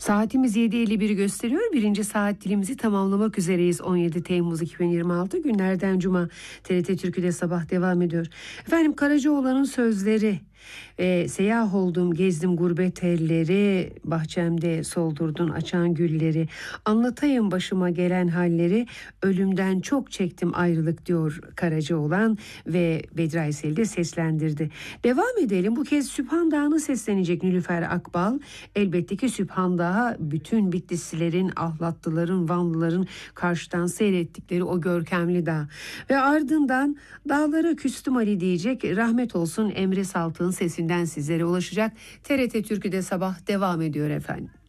Saatimiz 7.51'i gösteriyor. Birinci saat dilimizi tamamlamak üzereyiz. 17 Temmuz 2026 günlerden Cuma. TRT Türkü'de sabah devam ediyor. Efendim, Karacaoğlan'ın sözleri. Seyyah oldum, gezdim gurbet elleri, bahçemde soldurdun açan gülleri, anlatayım başıma gelen halleri, ölümden çok çektim ayrılık diyor Karacaoğlan ve Bedri Aysel'i de seslendirdi. Devam edelim. Bu kez Süphan Dağı'nı seslenecek Nilüfer Akbal. Elbette ki Süphan Dağı bütün Bitlislilerin, Ahlatlıların, Vanlıların karşıdan seyrettikleri o görkemli dağ. Ve ardından dağlara küstüm Ali diyecek, rahmet olsun Emre Saltık'ın sesinden sizlere ulaşacak. TRT Türkü'de sabah devam ediyor efendim.